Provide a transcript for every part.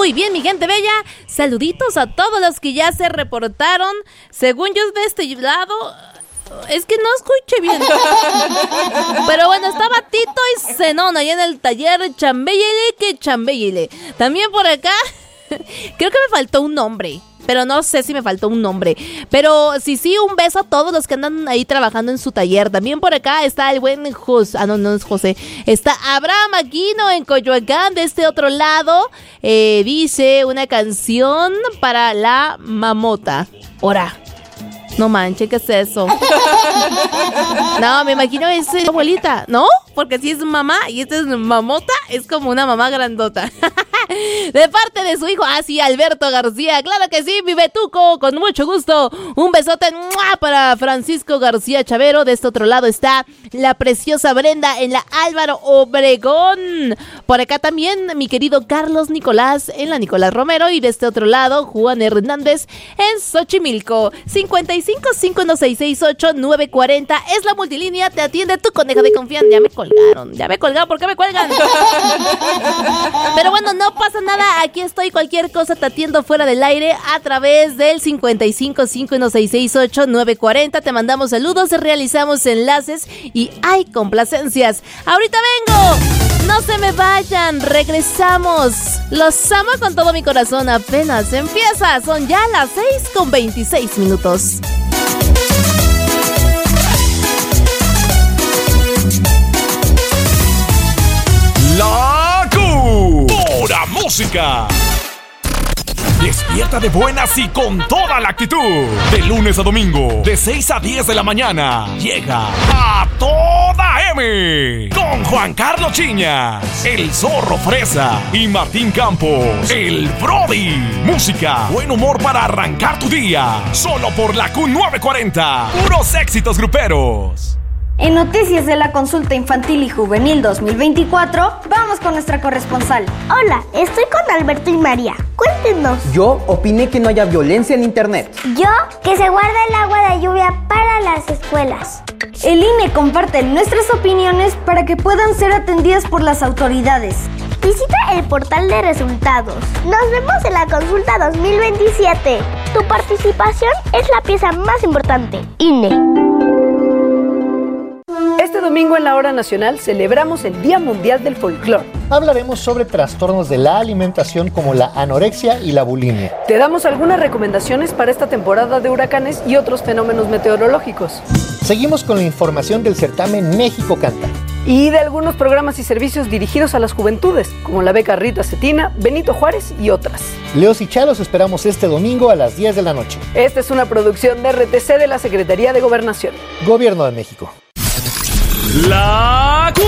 Muy bien, mi gente bella. Saluditos a todos los que ya se reportaron. Según yo de este lado... Es que no escuché bien. Pero bueno, estaba Tito y Zenón allá en el taller. Chambéyele que chambéyele. También por acá creo que me faltó un nombre, pero no sé si me faltó un nombre. Pero sí, un beso a todos los que andan ahí trabajando en su taller. También por acá está el buen José. No es José. Está Abraham Aquino en Coyoacán. De este otro lado dice una canción para la mamota. Ora. No manches, ¿qué es eso? No, me imagino es abuelita, ¿no? Porque si es mamá y esta es mamota, es como una mamá grandota. De parte de su hijo, sí, Alberto García. Claro que sí, mi Betuco, con mucho gusto. Un besote para Francisco García Chavero. De este otro lado está la preciosa Brenda en la Álvaro Obregón. Por acá también mi querido Carlos Nicolás en la Nicolás Romero. Y de este otro lado, Juan Hernández en Xochimilco. 55-5166-8940 es la multilínea. Te atiende tu coneja de confianza. Ya me colgaron, ¿por qué me cuelgan? Pero bueno, no pasa nada, aquí estoy, cualquier cosa te atiendo fuera del aire a través del 55-5166-8940. Te mandamos saludos, realizamos enlaces y hay complacencias. Ahorita vengo, no se me vayan, regresamos. Los amo con todo mi corazón, apenas empieza, son ya las 6:26. La Q, pura música. Despierta de buenas y con toda la actitud. De lunes a domingo, de 6 a 10 de la mañana, llega A Toda M. Con Juan Carlos Chiñas, el Zorro Fresa y Martín Campos, el Brody. Música, buen humor para arrancar tu día. Solo por la Q940. Puros éxitos gruperos. En noticias de la consulta infantil y juvenil 2024, vamos con nuestra corresponsal. Hola, estoy con Alberto y María. Cuéntenos. Yo opiné que no haya violencia en internet. Yo, que se guarda el agua de lluvia para las escuelas. El INE comparte nuestras opiniones para que puedan ser atendidas por las autoridades. Visita el portal de resultados. Nos vemos en la consulta 2027. Tu participación es la pieza más importante. INE. Este domingo en la Hora Nacional celebramos el Día Mundial del Folclor. Hablaremos sobre trastornos de la alimentación como la anorexia y la bulimia. Te damos algunas recomendaciones para esta temporada de huracanes y otros fenómenos meteorológicos. Seguimos con la información del certamen México Canta. Y de algunos programas y servicios dirigidos a las juventudes, como la beca Rita Cetina, Benito Juárez y otras. Leos y Chalos esperamos este domingo a las 10 de la noche. Esta es una producción de RTC de la Secretaría de Gobernación. Gobierno de México. La Q.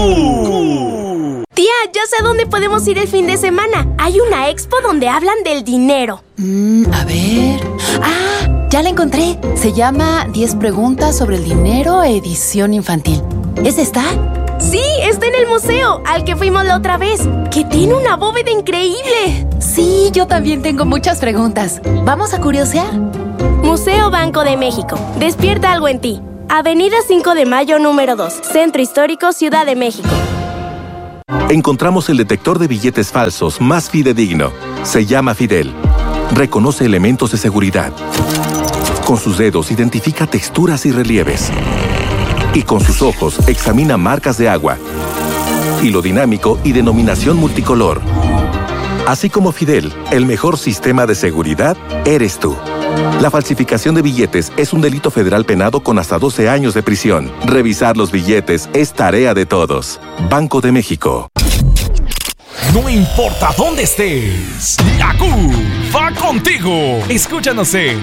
Tía, ya sé a dónde podemos ir el fin de semana. Hay una expo donde hablan del dinero. A ver... ya la encontré. Se llama 10 preguntas sobre el dinero, edición infantil. ¿Es esta? Sí, está en el museo, al que fuimos la otra vez, que tiene una bóveda increíble. Sí, yo también tengo muchas preguntas. ¿Vamos a curiosear? Museo Banco de México. Despierta algo en ti. Avenida 5 de Mayo, número 2, Centro Histórico, Ciudad de México. Encontramos el detector de billetes falsos más fidedigno. Se llama Fidel. Reconoce elementos de seguridad. Con sus dedos identifica texturas y relieves. Y con sus ojos examina marcas de agua. Hilo dinámico y denominación multicolor. Así como Fidel, el mejor sistema de seguridad eres tú. La falsificación de billetes es un delito federal penado con hasta 12 años de prisión. Revisar los billetes es tarea de todos. Banco de México. No importa dónde estés, la Q va contigo. Escúchanos en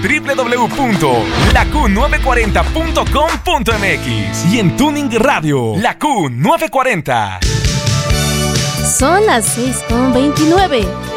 www.laq940.com.mx y en Tuning Radio, la Q940. Son las 6:29.